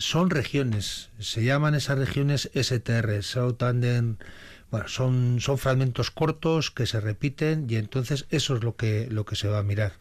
son regiones, se llaman esas regiones STR, South Anden. Bueno, son fragmentos cortos que se repiten y entonces eso es lo que se va a mirar.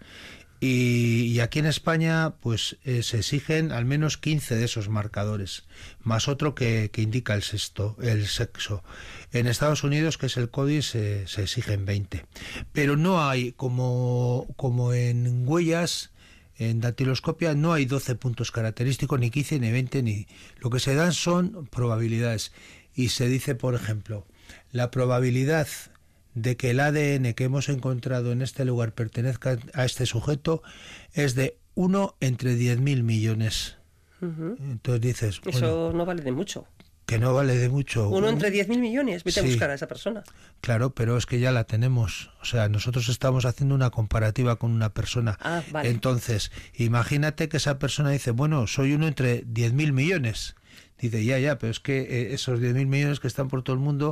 Y aquí en España pues se exigen al menos 15 de esos marcadores, más otro que indica el sexo. En Estados Unidos, que es el CODIS, se exigen 20. Pero no hay, como en huellas, en dactiloscopia, no hay 12 puntos característicos, ni 15, ni 20, ni... Lo que se dan son probabilidades. Y se dice, por ejemplo, la probabilidad de que el ADN que hemos encontrado en este lugar pertenezca a este sujeto es de 1 entre 10.000 millones. Entonces dices... Eso bueno, no vale de mucho. Que no vale de mucho. 1 entre 10.000 millones. Vete a buscar a esa persona. Claro, pero es que ya la tenemos. O sea, nosotros estamos haciendo una comparativa con una persona. Ah, vale. Entonces, imagínate que esa persona dice, bueno, soy 1 entre 10.000 millones. Dice, ya, pero es que esos 10.000 millones que están por todo el mundo,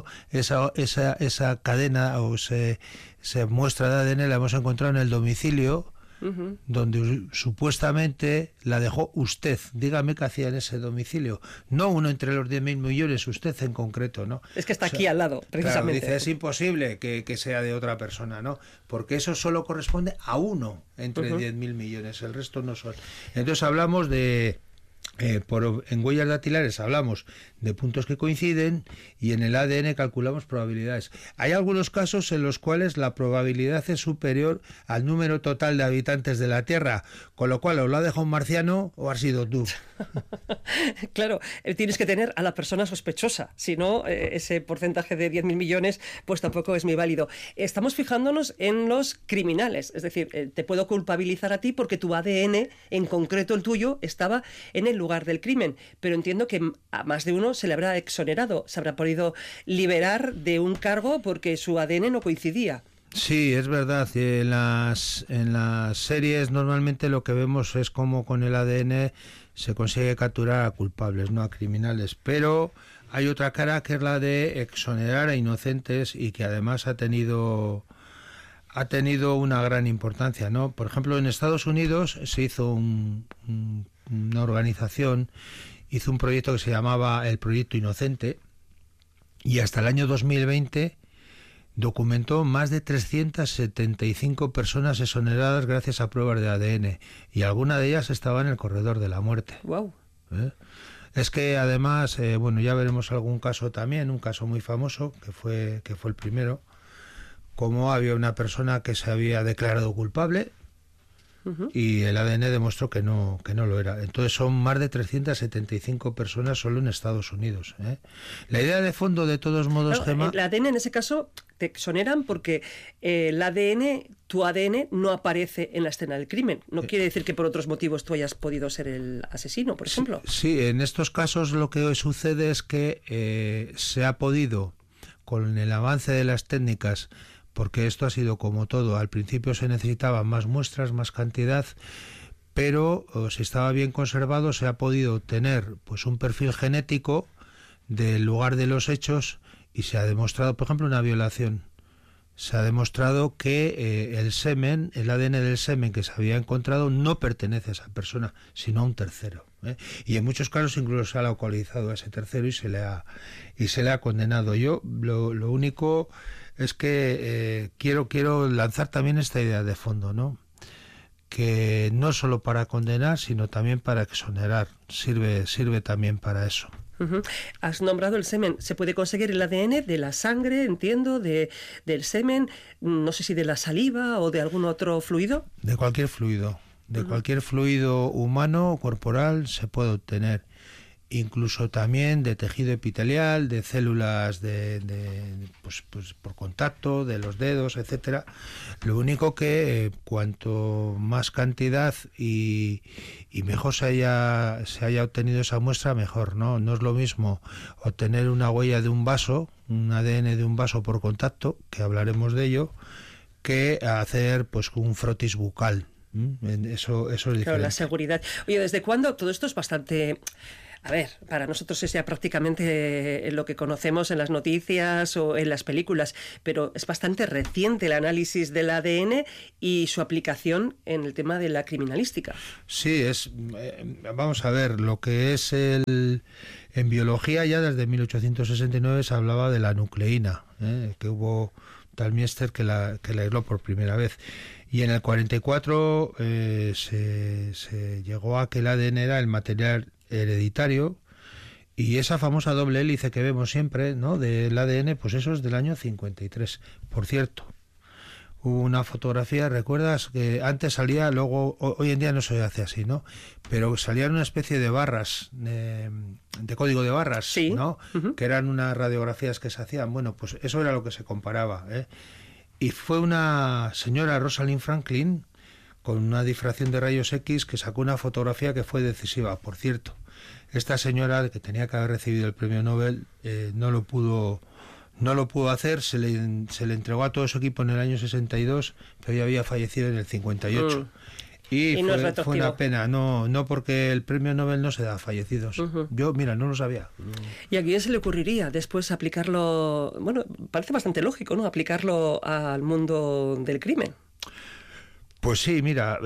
esa cadena o esa muestra de ADN la hemos encontrado en el domicilio, donde supuestamente la dejó usted. Dígame qué hacía en ese domicilio. No 1 entre los 10.000 millones, usted en concreto, ¿no? Es que está aquí al lado, precisamente. Claro, dice, es imposible que sea de otra persona, ¿no? Porque eso solo corresponde a 1 entre 10.000 millones, el resto no son. Entonces hablamos de... en huellas dactilares hablamos de puntos que coinciden y en el ADN calculamos probabilidades. Hay algunos casos en los cuales la probabilidad es superior al número total de habitantes de la Tierra, con lo cual o lo ha dejado un marciano o has sido tú. Claro, tienes que tener a la persona sospechosa, si no, ese porcentaje de 10.000 millones pues tampoco es muy válido. Estamos fijándonos en los criminales, es decir, te puedo culpabilizar a ti porque tu ADN, en concreto el tuyo, estaba en el lugar del crimen, pero entiendo que a más de uno se le habrá exonerado, se habrá podido liberar de un cargo porque su ADN no coincidía. Sí, es verdad. En las series normalmente lo que vemos es como con el ADN se consigue capturar a culpables, no a criminales, pero hay otra cara que es la de exonerar a inocentes y que además ha tenido una gran importancia, ¿no? Por ejemplo, en Estados Unidos se hizo una organización hizo un proyecto que se llamaba el Proyecto Inocente y hasta el año 2020 documentó más de 375 personas exoneradas gracias a pruebas de ADN y alguna de ellas estaba en el corredor de la muerte. Wow. Es que además, ya veremos algún caso también, un caso muy famoso que fue el primero, como había una persona que se había declarado culpable y el ADN demostró que no lo era. Entonces son más de 375 personas solo en Estados Unidos. La idea de fondo, de todos modos, claro, Gemma... El ADN en ese caso te exoneran porque tu ADN no aparece en la escena del crimen. No quiere decir que por otros motivos tú hayas podido ser el asesino, por ejemplo. Sí, en estos casos lo que sucede es que se ha podido, con el avance de las técnicas, porque esto ha sido como todo, al principio se necesitaban más muestras, más cantidad, pero si estaba bien conservado se ha podido obtener pues un perfil genético del lugar de los hechos y se ha demostrado, por ejemplo, una violación. Se ha demostrado que el ADN del semen que se había encontrado no pertenece a esa persona, sino a un tercero. Y en muchos casos incluso se ha localizado a ese tercero y se le ha condenado. Yo lo único es que quiero lanzar también esta idea de fondo, ¿no? Que no solo para condenar, sino también para exonerar. Sirve también para eso. Has nombrado el semen. ¿Se puede conseguir el ADN de la sangre, entiendo, del semen, no sé si de la saliva o de algún otro fluido? De cualquier fluido. De cualquier fluido humano o corporal se puede obtener. Incluso también de tejido epitelial, de células pues por contacto, de los dedos, etcétera. Lo único que cuanto más cantidad y mejor se haya obtenido esa muestra, mejor, ¿no? No es lo mismo obtener una huella de un vaso, un ADN de un vaso por contacto, que hablaremos de ello, que hacer pues un frotis bucal. Eso es diferente. Claro, la seguridad. Oye, ¿desde cuándo? Todo esto es bastante a ver, para nosotros es ya prácticamente lo que conocemos en las noticias o en las películas, pero es bastante reciente el análisis del ADN y su aplicación en el tema de la criminalística. Sí, vamos a ver, lo que es en biología ya desde 1869 se hablaba de la nucleína, que hubo tal Miester que la aisló por primera vez. Y en el 44 se llegó a que el ADN era el material hereditario, y esa famosa doble hélice que vemos siempre, ¿no?, del ADN, pues eso es del año 53. Por cierto, hubo una fotografía, ¿recuerdas? Que antes salía, luego, hoy en día no se hace así, ¿no? Pero salían una especie de barras, de código de barras, sí, ¿no? Que eran unas radiografías que se hacían. Bueno, pues eso era lo que se comparaba, ¿eh? Y fue una señora, Rosalind Franklin, con una difracción de rayos X, que sacó una fotografía que fue decisiva. Por cierto, esta señora, que tenía que haber recibido el premio Nobel, no lo pudo hacer, se le entregó a todo su equipo en el año 62, pero ya había fallecido en el 58. Y fue una pena, no porque el premio Nobel no se da a fallecidos. Yo, mira, no lo sabía. ¿Y a quién se le ocurriría después aplicarlo? Bueno, parece bastante lógico, ¿no?, aplicarlo al mundo del crimen. Pues sí, mira,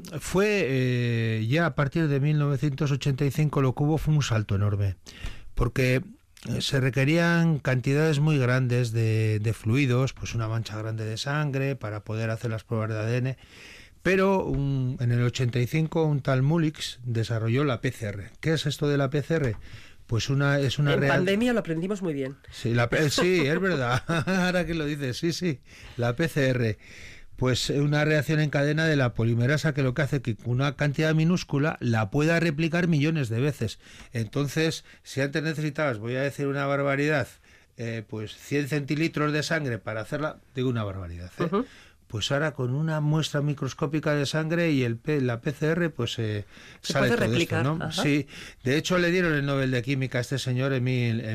fue ya a partir de 1985 lo que hubo fue un salto enorme, porque se requerían cantidades muy grandes de fluidos, pues una mancha grande de sangre para poder hacer las pruebas de ADN. Pero en el 85 un tal Mulix desarrolló la PCR. ¿Qué es esto de la PCR? Pues es una en pandemia lo aprendimos muy bien. Sí, sí, es verdad. Ahora que lo dices, sí, la PCR. Pues una reacción en cadena de la polimerasa, que lo que hace que una cantidad minúscula la pueda replicar millones de veces. Entonces, si antes necesitabas, voy a decir una barbaridad, pues 100 centilitros de sangre para hacerla, digo una barbaridad, pues ahora con una muestra microscópica de sangre y la PCR, pues sale puede replicar, todo esto, ¿no? Sí, de hecho le dieron el Nobel de Química a este señor en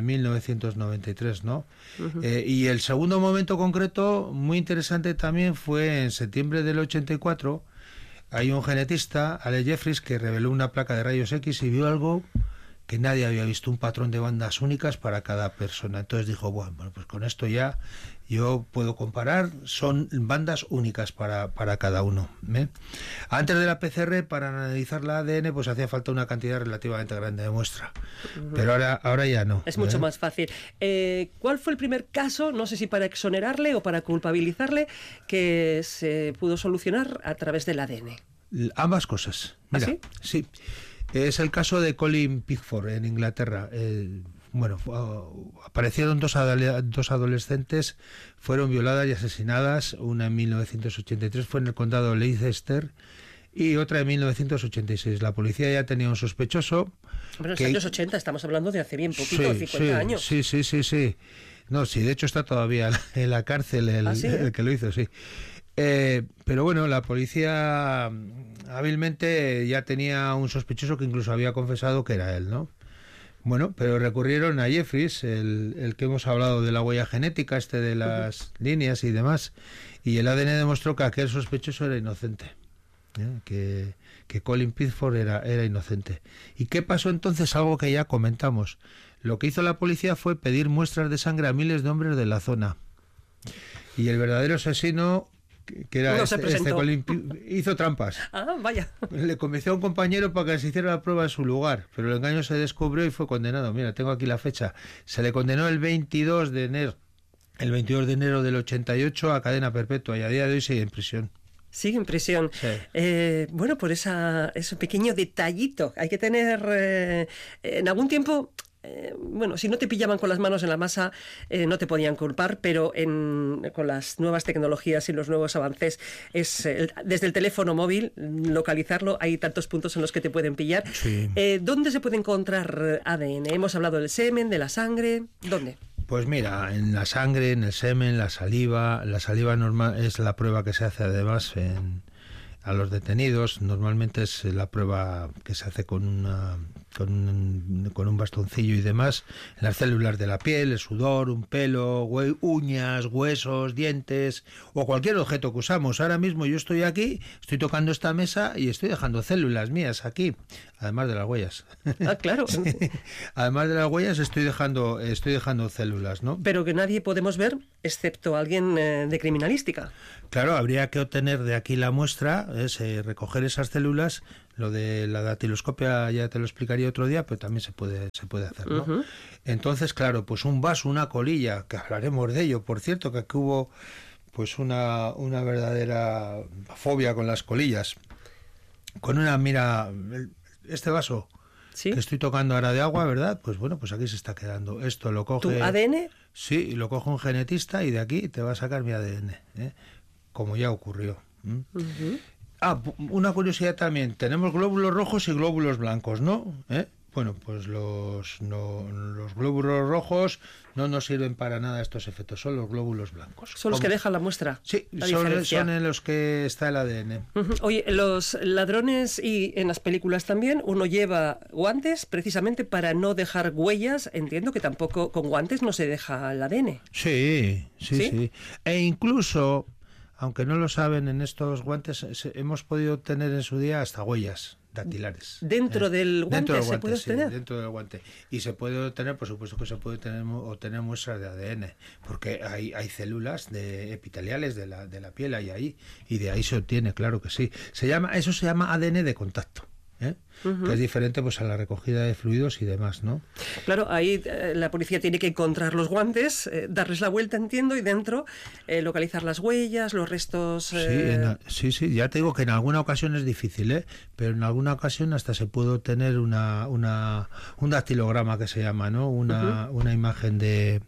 1993, ¿no? Y el segundo momento concreto, muy interesante también, fue en septiembre del 84. Hay un genetista, Ale Jeffries, que reveló una placa de rayos X y vio algo que nadie había visto, un patrón de bandas únicas para cada persona. Entonces dijo, bueno, pues con esto ya yo puedo comparar, son bandas únicas para cada uno, ¿eh? Antes de la PCR, para analizar la ADN, pues hacía falta una cantidad relativamente grande de muestra, pero ahora ya no. Es mucho más fácil. ¿Cuál fue el primer caso, no sé si para exonerarle o para culpabilizarle, que se pudo solucionar a través del ADN? Ambas cosas. Mira, ¿Ah, sí? Sí. Es el caso de Colin Pickford en Inglaterra. Aparecieron dos adolescentes, fueron violadas y asesinadas. Una en 1983 fue en el condado de Leicester y otra en 1986. La policía ya tenía un sospechoso. Pero en los años 80, estamos hablando de hace bien poquito, 50 años. Sí. No, sí, de hecho está todavía en la cárcel el que lo hizo, sí. Pero bueno, la policía hábilmente ya tenía un sospechoso que incluso había confesado que era él, ¿no? Bueno, pero recurrieron a Jeffries, el que hemos hablado de la huella genética, de las líneas y demás, y el ADN demostró que aquel sospechoso era inocente, que Colin Pickford era inocente. ¿Y qué pasó entonces? Algo que ya comentamos. Lo que hizo la policía fue pedir muestras de sangre a miles de hombres de la zona. Y el verdadero asesino, que era Colin, hizo trampas. Ah, vaya. Le convenció a un compañero para que se hiciera la prueba en su lugar, pero el engaño se descubrió y fue condenado. Mira, tengo aquí la fecha. Se le condenó el 22 de enero del 88 a cadena perpetua y a día de hoy sigue en prisión. Sigue en prisión. Sí. Bueno, por ese pequeño detallito. Hay que tener en algún tiempo... bueno, si no te pillaban con las manos en la masa, no te podían culpar, pero con las nuevas tecnologías y los nuevos avances, desde el teléfono móvil, localizarlo, hay tantos puntos en los que te pueden pillar. Sí. ¿Dónde se puede encontrar ADN? Hemos hablado del semen, de la sangre. ¿Dónde? Pues mira, en la sangre, en el semen, la saliva. La saliva normal es la prueba que se hace además a los detenidos. Normalmente es la prueba que se hace con con un bastoncillo y demás, en las células de la piel, el sudor, un pelo, uñas, huesos, dientes o cualquier objeto que usamos. Ahora mismo yo estoy aquí, estoy tocando esta mesa y estoy dejando células mías aquí, además de las huellas. Ah, claro. Sí. Además de las huellas estoy dejando células, ¿no? Pero que nadie podemos ver excepto alguien de criminalística. Claro, habría que obtener de aquí la muestra, recoger esas células. Lo de la dactiloscopia ya te lo explicaría otro día, pero también se puede hacer, ¿no? Uh-huh. Entonces, claro, pues un vaso, una colilla, que hablaremos de ello. Por cierto, que aquí hubo pues una verdadera fobia con las colillas. Con este vaso, ¿sí?, que estoy tocando ahora de agua, ¿verdad? Pues bueno, pues aquí se está quedando. Esto lo coge... ¿Tu ADN? Sí, lo coge un genetista y de aquí te va a sacar mi ADN, como ya ocurrió. Uh-huh. Una curiosidad también, tenemos glóbulos rojos y glóbulos blancos, ¿no? Bueno, pues los glóbulos rojos no nos sirven para nada estos efectos, son los glóbulos blancos. ¿Son los que dejan la muestra? Sí, son en los que está el ADN. Uh-huh. Oye, los ladrones y en las películas también, uno lleva guantes precisamente para no dejar huellas. Entiendo que tampoco con guantes no se deja el ADN. Sí. E incluso, aunque no lo saben, en estos guantes hemos podido obtener en su día hasta huellas dactilares. ¿Dentro del guante se puede obtener? Sí, dentro del guante. Y se puede obtener, por supuesto que se puede obtener muestras de ADN, porque hay células epiteliales de la piel ahí, y de ahí se obtiene, claro que sí. Eso se llama ADN de contacto. Uh-huh. Que es diferente pues a la recogida de fluidos y demás, ¿no? Claro, ahí la policía tiene que encontrar los guantes, darles la vuelta, entiendo, y dentro localizar las huellas, los restos... Sí, ya te digo que en alguna ocasión es difícil, pero en alguna ocasión hasta se puede obtener un dactilograma, que se llama, ¿no? Una imagen de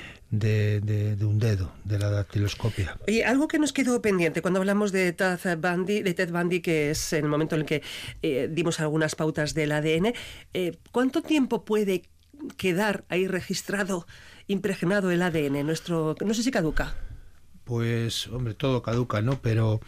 un dedo, de la dactiloscopia. Y algo que nos quedó pendiente cuando hablamos de Ted Bundy, que es en el momento en el que dimos algunas pautas del ADN, ¿cuánto tiempo puede quedar ahí registrado, impregnado el ADN? No sé si caduca. Pues, hombre, todo caduca, ¿no? Pero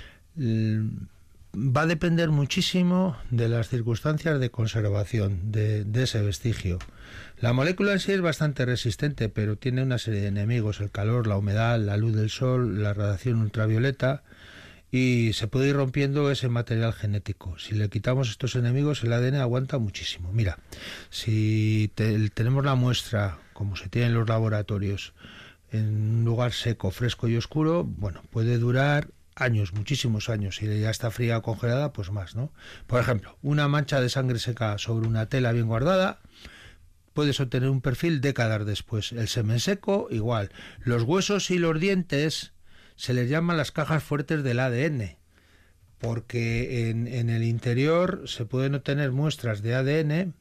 va a depender muchísimo de las circunstancias de conservación de ese vestigio. La molécula en sí es bastante resistente, pero tiene una serie de enemigos: el calor, la humedad, la luz del sol, la radiación ultravioleta, y se puede ir rompiendo ese material genético. Si le quitamos estos enemigos, el ADN aguanta muchísimo. Mira, si tenemos la muestra, como se tiene en los laboratorios, en un lugar seco, fresco y oscuro, bueno, puede durar años, muchísimos años. Si ya está fría o congelada, pues más, ¿no? Por ejemplo, una mancha de sangre seca sobre una tela bien guardada, puedes obtener un perfil décadas después. El semen seco, igual. Los huesos y los dientes se les llaman las cajas fuertes del ADN, porque en el interior se pueden obtener muestras de ADN,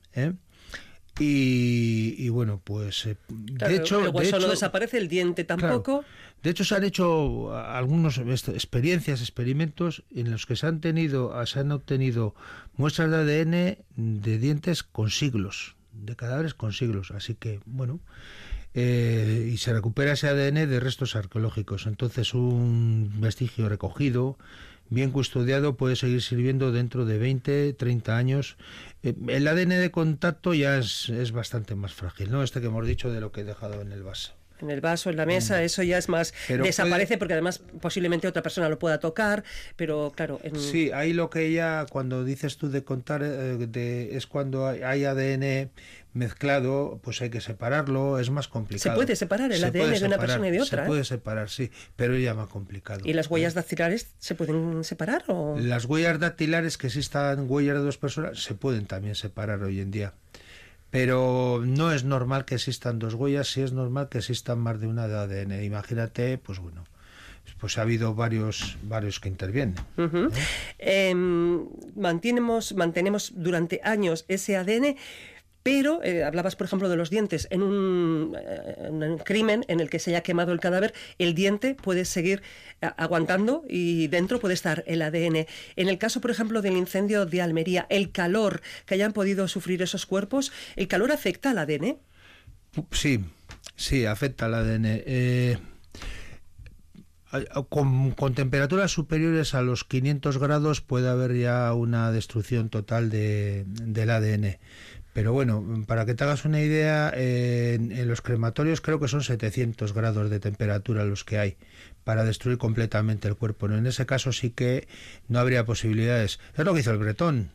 y bueno, pues claro, de hecho, el hueso no desaparece, el diente tampoco. Claro, de hecho se han hecho algunos experimentos en los que se han obtenido muestras de ADN de dientes con siglos, de cadáveres con siglos, así que bueno, y se recupera ese ADN de restos arqueológicos. Entonces un vestigio recogido, bien custodiado, puede seguir sirviendo dentro de 20, 30 años. El ADN de contacto ya es bastante más frágil, ¿no? Este que hemos dicho de lo que he dejado en el vaso. En el vaso, en la mesa, eso ya es más... Pero desaparece porque además posiblemente otra persona lo pueda tocar, pero claro... Sí, ahí lo que ella, cuando dices tú de contar, es cuando hay ADN mezclado, pues hay que separarlo, es más complicado. ¿Se puede separar el ADN de una persona y de otra? Se puede separar, sí, pero es ya más complicado. ¿Y las huellas dactilares se pueden separar? ¿O? Las huellas dactilares, que existan huellas de dos personas, se pueden también separar hoy en día. Pero no es normal que existan dos huellas, sí es normal que existan más de una de ADN. Imagínate, pues bueno, pues ha habido varios que intervienen. Uh-huh. Mantenemos durante años ese ADN, pero hablabas, por ejemplo, de los dientes. En un crimen en el que se haya quemado el cadáver, el diente puede seguir aguantando y dentro puede estar el ADN. En el caso, por ejemplo, del incendio de Almería, el calor que hayan podido sufrir esos cuerpos, ¿el calor afecta al ADN? Sí, afecta al ADN. Con temperaturas superiores a los 500 grados puede haber ya una destrucción total del ADN. Pero bueno, para que te hagas una idea, en los crematorios creo que son 700 grados de temperatura los que hay para destruir completamente el cuerpo, ¿no? En ese caso sí que no habría posibilidades. Es lo que hizo el Bretón,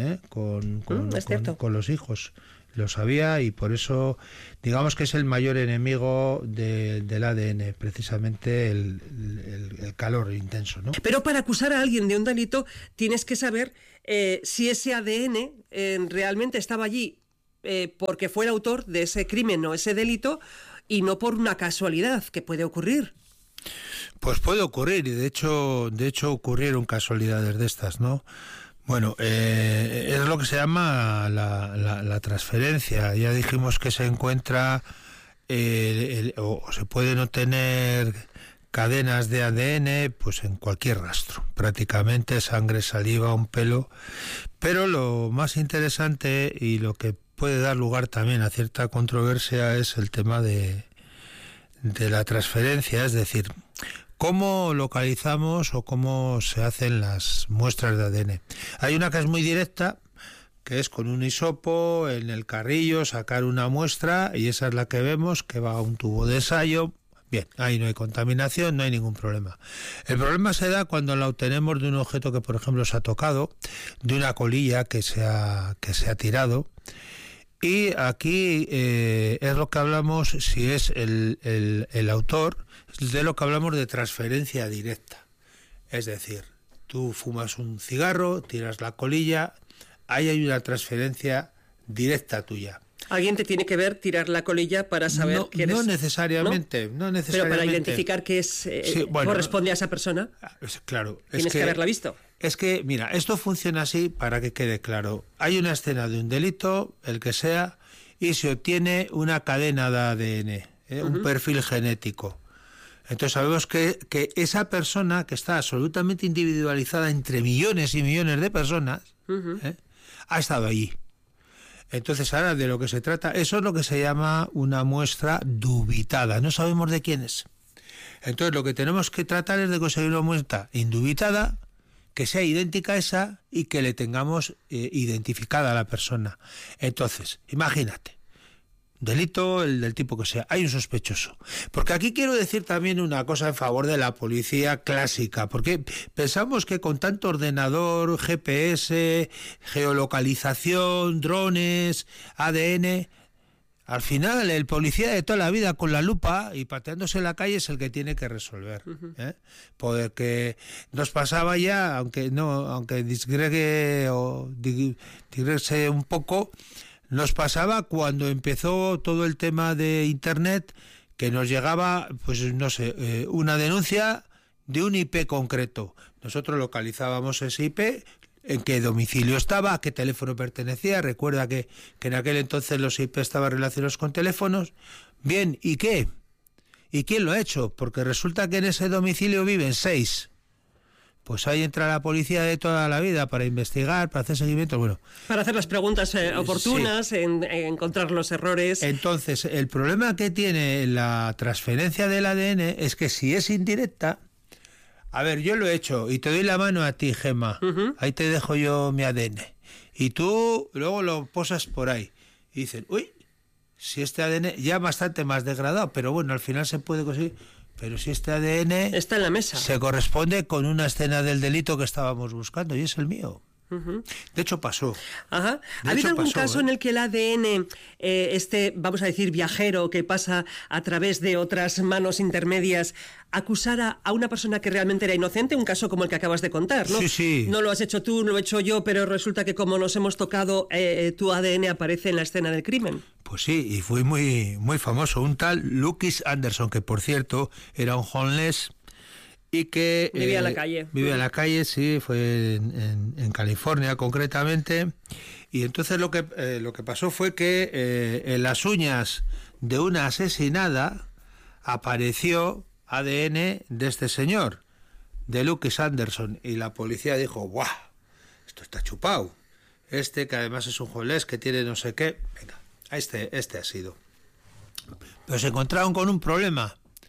con los hijos. Lo sabía, y por eso digamos que es el mayor enemigo del ADN, precisamente el calor intenso, ¿no? Pero para acusar a alguien de un delito tienes que saber si ese ADN realmente estaba allí porque fue el autor de ese crimen o ese delito, y no por una casualidad que puede ocurrir. Pues puede ocurrir, y de hecho ocurrieron casualidades de estas, ¿no? Bueno, es lo que se llama la transferencia. Ya dijimos que se encuentra o se pueden obtener cadenas de ADN pues en cualquier rastro, prácticamente sangre, saliva, un pelo. Pero lo más interesante y lo que puede dar lugar también a cierta controversia es el tema de la transferencia, es decir, ¿cómo localizamos o cómo se hacen las muestras de ADN? Hay una que es muy directa, que es con un hisopo en el carrillo, sacar una muestra, y esa es la que vemos, que va a un tubo de ensayo. Bien, ahí no hay contaminación, no hay ningún problema. El problema se da cuando la obtenemos de un objeto que, por ejemplo, se ha tocado, de una colilla que se ha tirado. Y aquí es lo que hablamos, si es el autor, de lo que hablamos de transferencia directa. Es decir, tú fumas un cigarro, tiras la colilla, ahí hay una transferencia directa tuya. Alguien te tiene que ver tirar la colilla para saber que eres... No necesariamente. Pero para identificar que corresponde a esa persona, claro, tienes que haberla visto. Es que, mira, esto funciona así para que quede claro. Hay una escena de un delito, el que sea, y se obtiene una cadena de ADN, un perfil genético. Entonces sabemos que esa persona, que está absolutamente individualizada entre millones y millones de personas, ha estado allí. Entonces ahora de lo que se trata, eso es lo que se llama una muestra dubitada. No sabemos de quién es. Entonces lo que tenemos que tratar es de conseguir una muestra indubitada, que sea idéntica a esa y que le tengamos identificada a la persona. Entonces, imagínate, delito, el del tipo que sea, hay un sospechoso. Porque aquí quiero decir también una cosa en favor de la policía clásica, porque pensamos que con tanto ordenador, GPS, geolocalización, drones, ADN... Al final, el policía de toda la vida con la lupa y pateándose en la calle es el que tiene que resolver. Porque nos pasaba ya, aunque digrese un poco, nos pasaba cuando empezó todo el tema de Internet, que nos llegaba, pues no sé, una denuncia de un IP concreto. Nosotros localizábamos ese IP, en qué domicilio estaba, a qué teléfono pertenecía. Recuerda que en aquel entonces los IP estaban relacionados con teléfonos. Bien, ¿y qué? ¿Y quién lo ha hecho? Porque resulta que en ese domicilio viven 6. Pues ahí entra la policía de toda la vida para investigar, para hacer seguimiento. Bueno, para hacer las preguntas oportunas, sí. en encontrar los errores. Entonces, el problema que tiene la transferencia del ADN es que si es indirecta... A ver, yo lo he hecho y te doy la mano a ti, Gemma. Ahí te dejo yo mi ADN. Y tú luego lo posas por ahí. Y dicen, uy, si este ADN ya bastante más degradado, pero bueno, al final se puede conseguir. Pero si este ADN está en la mesa, se corresponde con una escena del delito que estábamos buscando y es el mío. De hecho pasó. Ajá. ¿Ha habido algún caso en el que el ADN, vamos a decir, viajero que pasa a través de otras manos intermedias, acusara a una persona que realmente era inocente? Un caso como el que acabas de contar, ¿no? Sí. No lo has hecho tú, no lo he hecho yo, pero resulta que como nos hemos tocado, tu ADN aparece en la escena del crimen. Pues sí, y fue muy, muy famoso. Un tal Lucas Anderson, que por cierto era un homeless y que vivía en la calle. Vivía en la calle, sí, fue en California concretamente. Y entonces lo que pasó fue que en las uñas de una asesinada apareció ADN de este señor, de Lucas Anderson, y la policía dijo, ¡buah! Esto está chupado. Que además es un homeless que tiene no sé qué. Venga, este ha sido. Pero se encontraron con un problema,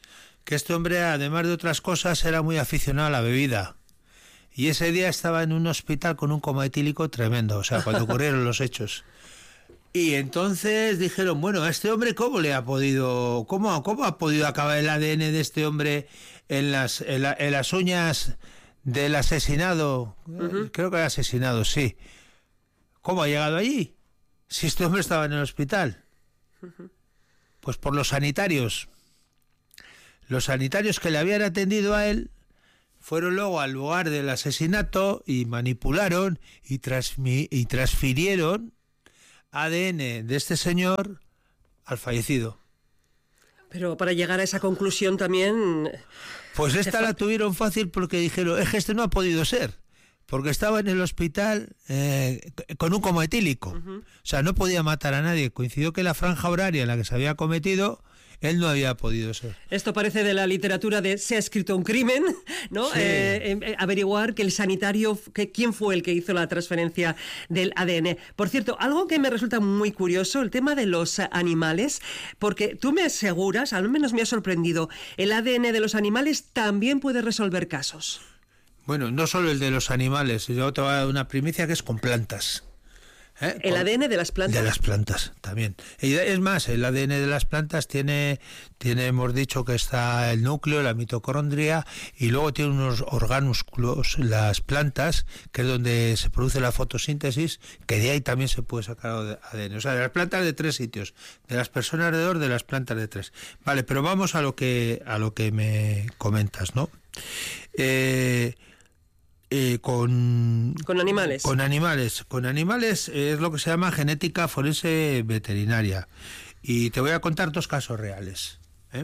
que este hombre, además de otras cosas, era muy aficionado a la bebida. Y ese día estaba en un hospital con un coma etílico tremendo, o sea, cuando ocurrieron los hechos. Y entonces dijeron, bueno, a este hombre cómo ha podido acabar el ADN de este hombre en las uñas del asesinado. Creo que era asesinado, sí. ¿Cómo ha llegado allí? Si este hombre estaba en el hospital. Pues por los sanitarios. Los sanitarios que le habían atendido a él fueron luego al lugar del asesinato y manipularon y transfirieron ADN de este señor al fallecido. Pero para llegar a esa conclusión también... Pues esta la tuvieron fácil porque dijeron, es que este no ha podido ser, porque estaba en el hospital con un coma etílico. O sea, no podía matar a nadie. Coincidió que la franja horaria en la que se había cometido, él no había podido ser. Esto parece de la literatura de se ha escrito un crimen, ¿no? Sí. Averiguar que el sanitario, quién fue el que hizo la transferencia del ADN. Por cierto, algo que me resulta muy curioso, el tema de los animales, porque tú me aseguras, al menos me ha sorprendido, el ADN de los animales también puede resolver casos. Bueno, no solo el de los animales, yo te voy a dar una primicia que es con plantas. ¿El ADN de las plantas? De las plantas, también. Y es más, el ADN de las plantas tiene, hemos dicho que está el núcleo, la mitocondria, y luego tiene unos organúsculos, las plantas, que es donde se produce la fotosíntesis, que de ahí también se puede sacar ADN. O sea, de las plantas de 3 sitios, de las personas de 2, de las plantas de 3. Vale, pero vamos a lo que me comentas, ¿no? Con animales. Con animales es lo que se llama genética forense veterinaria. Y te voy a contar 2 casos reales.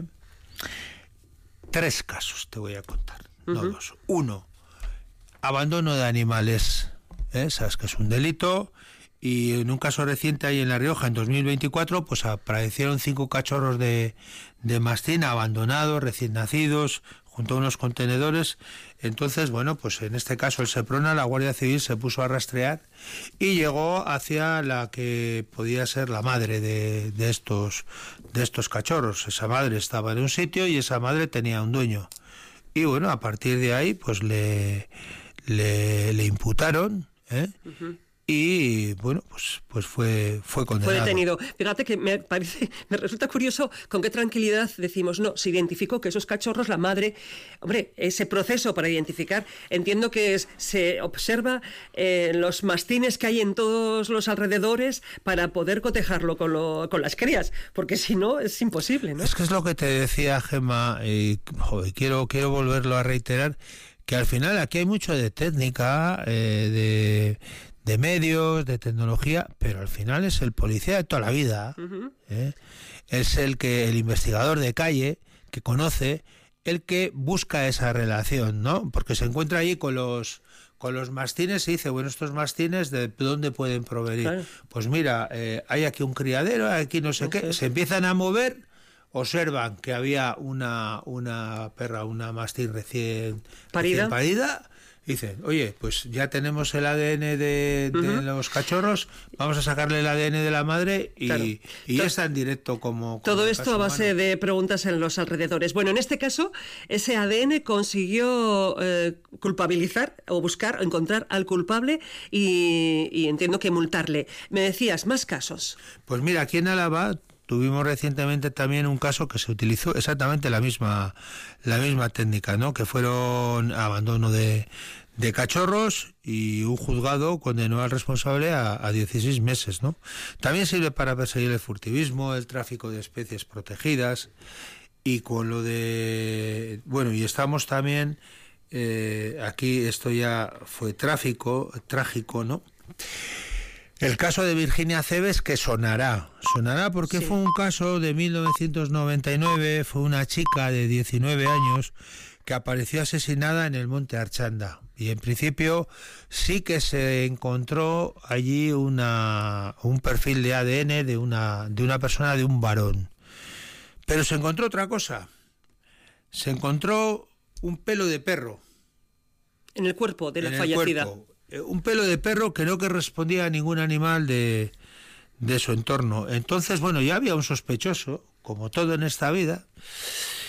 3 casos te voy a contar, no 2. 1, abandono de animales. Sabes que es un delito. Y en un caso reciente ahí en La Rioja, en 2024, pues aparecieron 5 cachorros de mastín abandonados, recién nacidos, junto a unos contenedores. Entonces, bueno, pues en este caso el Seprona, la Guardia Civil, se puso a rastrear y llegó hacia la que podía ser la madre de estos cachorros. Esa madre estaba en un sitio y esa madre tenía un dueño. Y bueno, a partir de ahí, pues le imputaron, y bueno, pues fue condenado. Fue detenido. Fíjate que me resulta curioso con qué tranquilidad decimos, no, se identificó que esos cachorros, la madre, hombre, ese proceso para identificar, entiendo que se observa los mastines que hay en todos los alrededores para poder cotejarlo con las crías, porque si no es imposible, ¿no? Es que es lo que te decía, Gemma, y joder, quiero volverlo a reiterar, que al final aquí hay mucho de técnica, de medios, de tecnología, pero al final es el policía de toda la vida. Es el investigador de calle que conoce, el que busca esa relación, ¿no? Porque se encuentra allí con los mastines y dice, bueno, estos mastines, ¿de dónde pueden provenir? Claro. Pues mira, hay aquí un criadero, aquí no sé qué, se empiezan a mover, observan que había una perra, una mastín recién parida. Dicen, oye, pues ya tenemos el ADN de los cachorros, vamos a sacarle el ADN de la madre y, claro. Y ya está en directo como todo esto a base de preguntas en los alrededores. Bueno, en este caso, ese ADN consiguió culpabilizar o buscar o encontrar al culpable y entiendo que multarle. Me decías, más casos. Pues mira, aquí en Álava tuvimos recientemente también un caso que se utilizó exactamente la misma técnica, ¿no? Que fueron abandono de cachorros y un juzgado condenó al responsable a 16 meses, ¿no? También sirve para perseguir el furtivismo, el tráfico de especies protegidas y con lo de... Bueno, y estamos también... aquí esto ya fue trágico, ¿no? El caso de Virginia Cebes, que sonará porque fue un caso de 1999, fue una chica de 19 años que apareció asesinada en el Monte Archanda. Y en principio sí que se encontró allí un perfil de ADN de una persona, de un varón. Pero se encontró otra cosa. Se encontró un pelo de perro. En el cuerpo de la fallecida. Un pelo de perro que no correspondía a ningún animal de su entorno. Entonces, bueno, ya había un sospechoso, como todo en esta vida,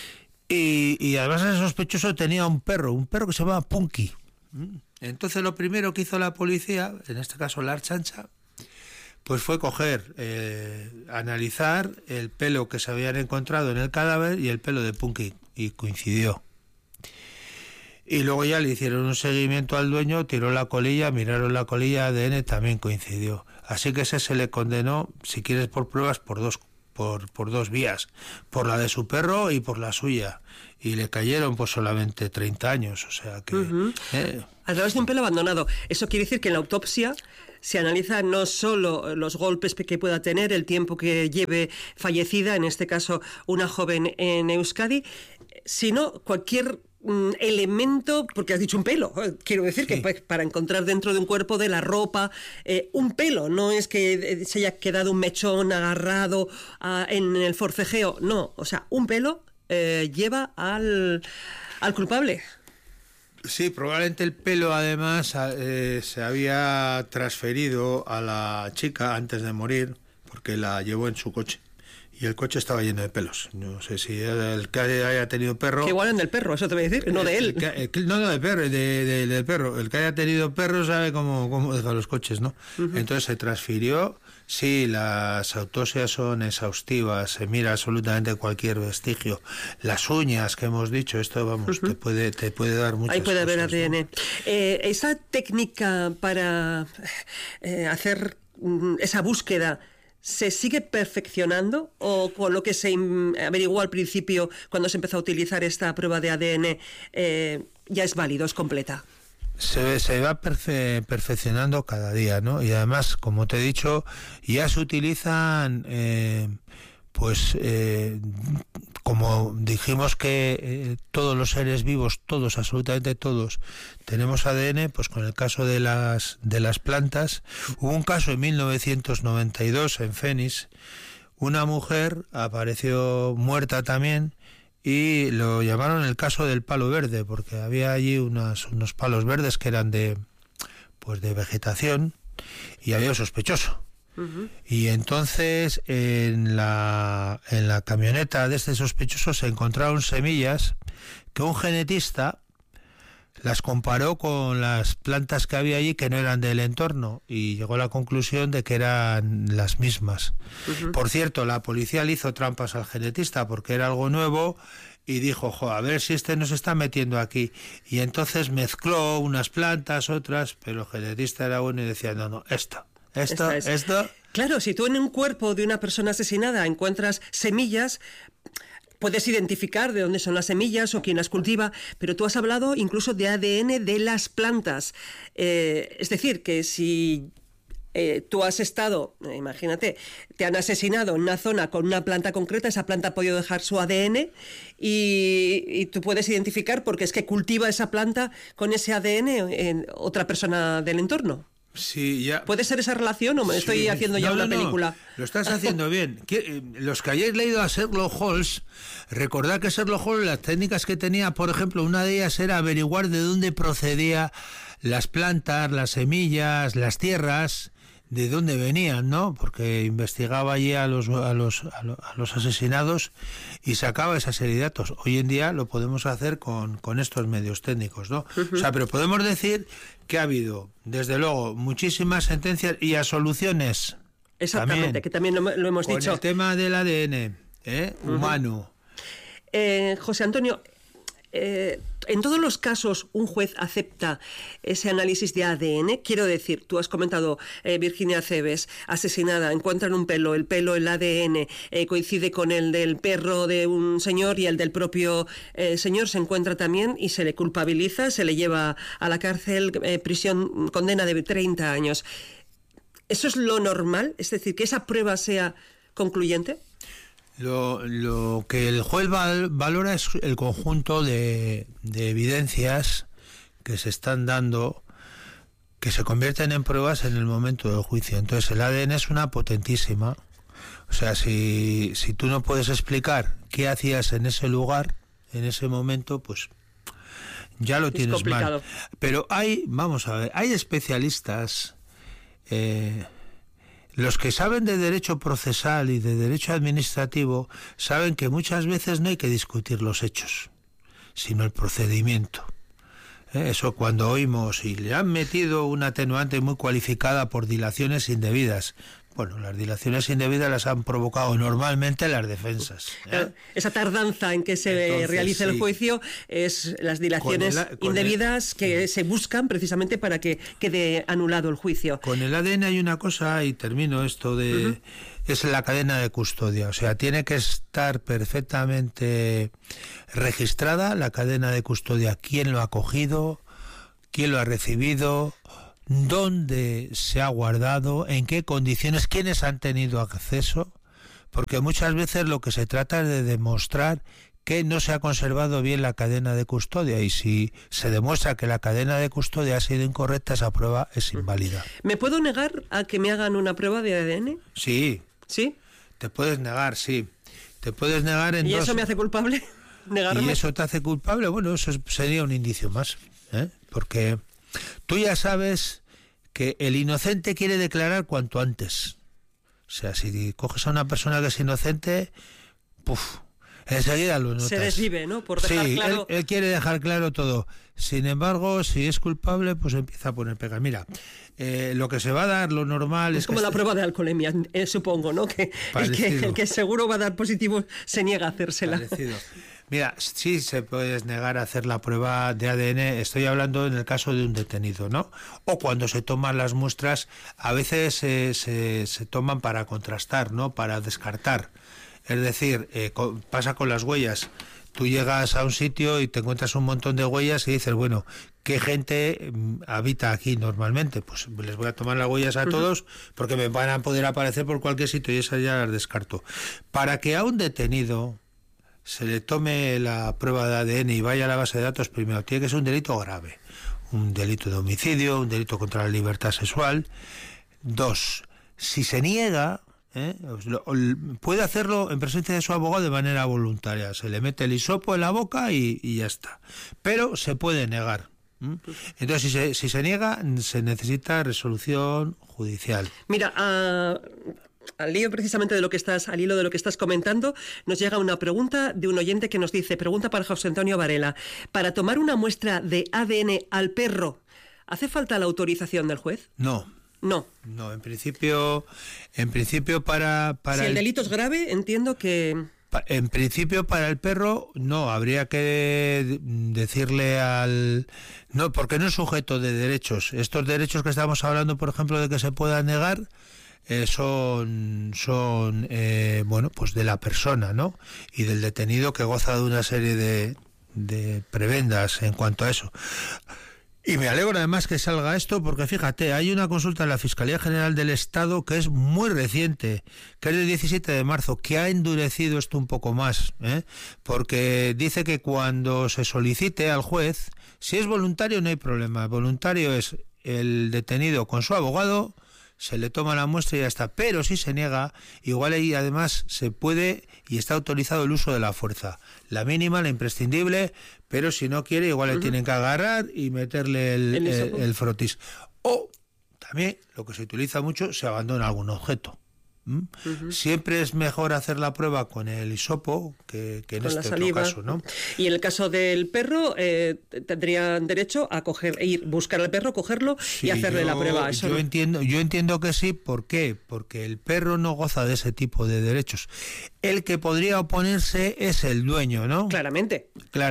Y además el sospechoso tenía un perro que se llamaba Punky. Entonces lo primero que hizo la policía, en este caso la Archancha, pues fue analizar el pelo que se habían encontrado en el cadáver y el pelo de Punky, y coincidió. Y luego ya le hicieron un seguimiento al dueño, tiró la colilla, miraron la colilla, ADN, también coincidió. Así que ese se le condenó, si quieres por pruebas, por dos vías, por la de su perro y por la suya. Y le cayeron pues solamente 30 años, o sea que... A través de un pelo abandonado. Eso quiere decir que en la autopsia se analiza no solo los golpes que pueda tener, el tiempo que lleve fallecida, en este caso una joven en Euskadi, sino cualquier elemento, porque has dicho un pelo, quiero decir que para encontrar dentro de un cuerpo, de la ropa, un pelo, no es que se haya quedado un mechón agarrado en el forcejeo, no, o sea, un pelo lleva al culpable. Sí, probablemente el pelo además se había transferido a la chica antes de morir, porque la llevó en su coche. Y el coche estaba lleno de pelos. No sé si el que haya tenido perro... Que igual en del perro, eso te voy a decir, no de él. No, del perro, del perro. El que haya tenido perro sabe cómo dejar los coches, ¿no? Entonces se transfirió. Sí, las autopsias son exhaustivas, se mira absolutamente cualquier vestigio. Las uñas que hemos dicho, esto, vamos, te puede dar muchas cosas. Ahí puede haber ADN. ¿No? Esa técnica para hacer esa búsqueda... ¿Se sigue perfeccionando o con lo que se averiguó al principio cuando se empezó a utilizar esta prueba de ADN ya es válido, es completa? Se va perfeccionando cada día, ¿no? Y además, como te he dicho, ya se utilizan, como dijimos que todos los seres vivos, todos, absolutamente todos, tenemos ADN, pues con el caso de las plantas, hubo un caso en 1992 en Fénix, una mujer apareció muerta también y lo llamaron el caso del palo verde, porque había allí unos palos verdes que eran de vegetación y había un sospechoso. Y entonces en la camioneta de este sospechoso se encontraron semillas que un genetista las comparó con las plantas que había allí que no eran del entorno y llegó a la conclusión de que eran las mismas. Por cierto, la policía le hizo trampas al genetista porque era algo nuevo y dijo, a ver si este nos está metiendo aquí. Y entonces mezcló unas plantas, otras, pero el genetista era bueno y decía, no, esto. Claro, si tú en un cuerpo de una persona asesinada encuentras semillas, puedes identificar de dónde son las semillas o quién las cultiva, pero tú has hablado incluso de ADN de las plantas. Es decir, que si tú has estado, imagínate, te han asesinado en una zona con una planta concreta, esa planta ha podido dejar su ADN y tú puedes identificar porque es que cultiva esa planta con ese ADN en otra persona del entorno. Sí, ya. ¿Puede ser esa relación o me estoy haciendo ya una película? Lo estás haciendo bien. Los que hayáis leído a Sherlock Holmes, recordad que Sherlock Holmes, las técnicas que tenía, por ejemplo, una de ellas era averiguar de dónde procedía las plantas, las semillas, las tierras, de dónde venían, ¿no? Porque investigaba allí a los asesinados y sacaba esa serie de datos. Hoy en día lo podemos hacer con estos medios técnicos, ¿no? O sea, pero podemos decir que ha habido, desde luego, muchísimas sentencias y absoluciones. Exactamente, que también lo hemos dicho. Con el tema del ADN humano. José Antonio, en todos los casos un juez acepta ese análisis de ADN. Quiero decir, tú has comentado Virginia Cebes, asesinada, encuentran un pelo, el ADN coincide con el del perro de un señor y el del propio señor se encuentra también y se le culpabiliza, se le lleva a la cárcel, prisión, condena de 30 años. ¿Eso es lo normal? Es decir, que esa prueba sea concluyente. Lo que el juez valora es el conjunto de evidencias que se están dando, que se convierten en pruebas en el momento del juicio. Entonces el ADN es una potentísima. O sea, si tú no puedes explicar qué hacías en ese lugar, en ese momento, pues ya lo tienes mal. Pero hay especialistas. Los que saben de derecho procesal y de derecho administrativo saben que muchas veces no hay que discutir los hechos, sino el procedimiento. Eso cuando oímos y le han metido una atenuante muy cualificada por dilaciones indebidas. Bueno, las dilaciones indebidas las han provocado normalmente las defensas. Claro, esa tardanza en que se realice el juicio es las dilaciones indebidas que se buscan precisamente para que quede anulado el juicio. Con el ADN hay una cosa, y termino esto de... Es la cadena de custodia, o sea, tiene que estar perfectamente registrada la cadena de custodia, quién lo ha cogido, quién lo ha recibido, dónde se ha guardado, en qué condiciones, quiénes han tenido acceso, porque muchas veces lo que se trata es de demostrar que no se ha conservado bien la cadena de custodia, y si se demuestra que la cadena de custodia ha sido incorrecta, esa prueba es inválida. ¿Me puedo negar a que me hagan una prueba de ADN? Sí. ¿Sí? Te puedes negar, sí. Te puedes negar en ¿Y dos... eso me hace culpable? ¿Negarme? ¿Y eso te hace culpable? Bueno, eso sería un indicio más, porque tú ya sabes que el inocente quiere declarar cuanto antes. O sea, si coges a una persona que es inocente, enseguida lo notas. Se desvive, ¿no? Por dejar claro... él quiere dejar claro todo. Sin embargo, si es culpable, pues empieza a poner pegas. Mira, lo que se va a dar, lo normal es como la prueba de alcoholemia, supongo, ¿no? Que el que seguro va a dar positivo se niega a hacérsela. Parecido. Mira, sí se puede negar a hacer la prueba de ADN, estoy hablando en el caso de un detenido, ¿no? O cuando se toman las muestras, a veces se toman para contrastar, ¿no? Para descartar. Es decir, pasa con las huellas. Tú llegas a un sitio y te encuentras un montón de huellas y dices, bueno, ¿qué gente habita aquí normalmente? Pues les voy a tomar las huellas a todos porque me van a poder aparecer por cualquier sitio y esas ya las descarto. Para que a un detenido se le tome la prueba de ADN y vaya a la base de datos, primero tiene que ser un delito grave. Un delito de homicidio, un delito contra la libertad sexual. 2, si se niega... puede hacerlo en presencia de su abogado de manera voluntaria, se le mete el hisopo en la boca y ya está, pero se puede negar. Entonces si se niega se necesita resolución judicial. Mira, al hilo precisamente de lo que estás comentando, nos llega una pregunta de un oyente que nos dice, pregunta para José Antonio Varela, para tomar una muestra de ADN al perro, ¿hace falta la autorización del juez? No, en principio para si el delito es grave, entiendo que... En principio para el perro no, habría que decirle al... No, porque no es sujeto de derechos. Estos derechos que estamos hablando, por ejemplo, de que se pueda negar, son bueno, pues de la persona, ¿no? Y del detenido, que goza de una serie de prebendas en cuanto a eso. Y me alegro además que salga esto porque fíjate, hay una consulta en la Fiscalía General del Estado que es muy reciente, que es del 17 de marzo, que ha endurecido esto un poco más, porque dice que cuando se solicite al juez, si es voluntario no hay problema, voluntario es el detenido con su abogado, se le toma la muestra y ya está, pero si se niega, igual ahí además se puede y está autorizado el uso de la fuerza, la mínima, la imprescindible, pero si no quiere igual le tienen que agarrar y meterle el frotis. O también, lo que se utiliza mucho, se abandona algún objeto. Siempre es mejor hacer la prueba con el hisopo que en con este otro caso, ¿no? Y en el caso del perro, tendrían derecho a buscar al perro, cogerlo y hacerle la prueba. Yo entiendo que sí. ¿Por qué? Porque el perro no goza de ese tipo de derechos. El que podría oponerse es el dueño, ¿no? Claramente.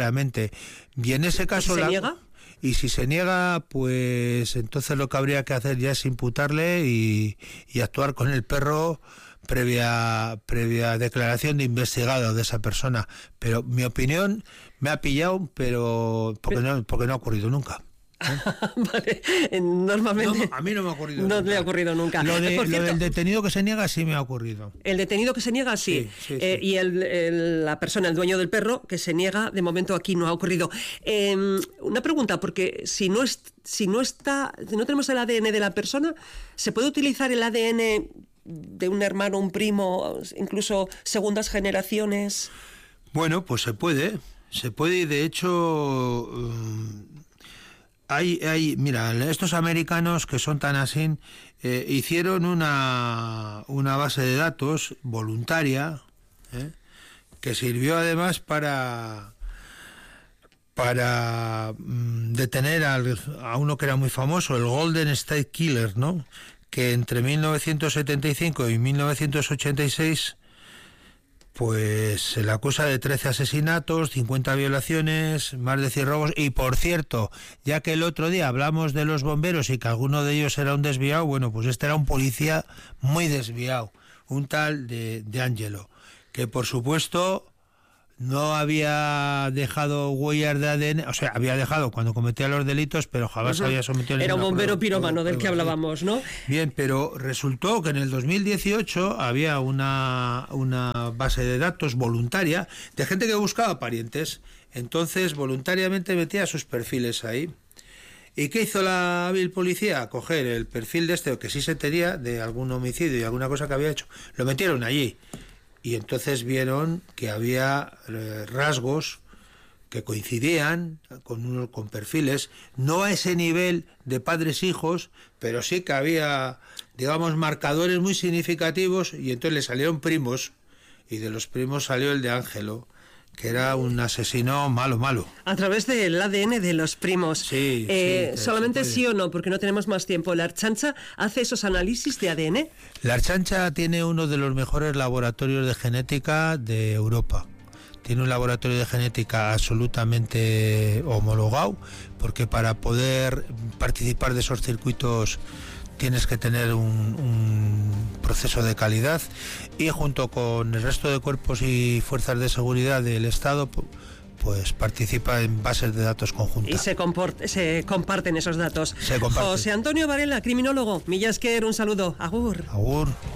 Y en ese caso... ¿Se niega? Y si se niega, pues entonces lo que habría que hacer ya es imputarle y actuar con el perro previa declaración de investigado de esa persona. Pero mi opinión me ha pillado, pero porque no ha ocurrido nunca. Vale, normalmente a mí no me ha ocurrido nunca. No le ha ocurrido nunca. Lo del detenido que se niega sí me ha ocurrido. El detenido que se niega sí. Y la persona, el dueño del perro que se niega, de momento aquí no ha ocurrido. Una pregunta, porque si no tenemos el ADN de la persona, ¿se puede utilizar el ADN de un hermano, un primo, incluso segundas generaciones? Bueno, pues se puede y de hecho Mira, estos americanos que son tan así, hicieron una base de datos voluntaria, que sirvió además para detener a uno que era muy famoso, el Golden State Killer, ¿no? Que entre 1975 y 1986 pues se le acusa de 13 asesinatos, 50 violaciones, más de 100 robos. Y por cierto, ya que el otro día hablamos de los bomberos y que alguno de ellos era un desviado, bueno, pues este era un policía muy desviado, un tal de Angelo, que por supuesto no había dejado huellas de ADN, o sea, había dejado cuando cometía los delitos, pero jamás había sometido... Era un bombero pirómano del que hablábamos, ¿no? Bien, pero resultó que en el 2018 había una base de datos voluntaria de gente que buscaba parientes, entonces voluntariamente metía sus perfiles ahí. ¿Y qué hizo la hábil policía? Coger el perfil de este, que sí se tenía, de algún homicidio y alguna cosa que había hecho, lo metieron allí. Y entonces vieron que había rasgos que coincidían con perfiles, no a ese nivel de padres-hijos, pero sí que había, digamos, marcadores muy significativos, y entonces le salieron primos, y de los primos salió el de Ángelo, que era un asesino malo. A través del ADN de los primos. Sí. Solamente sí o no, porque no tenemos más tiempo. ¿La Archancha hace esos análisis de ADN? La Archancha tiene uno de los mejores laboratorios de genética de Europa. Tiene un laboratorio de genética absolutamente homologado, porque para poder participar de esos circuitos tienes que tener un proceso de calidad, y junto con el resto de cuerpos y fuerzas de seguridad del Estado pues participa en bases de datos conjuntas. Y se comparten esos datos. Se comparten. José Antonio Varela, criminólogo. Milla esker, un saludo. Agur. Agur.